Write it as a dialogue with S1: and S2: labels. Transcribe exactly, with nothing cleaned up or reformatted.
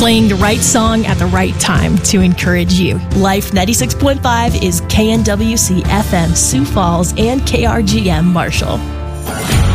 S1: playing the right song at the right time to encourage you. Life ninety-six point five is K N W C F M Sioux Falls and K R G M Marshall.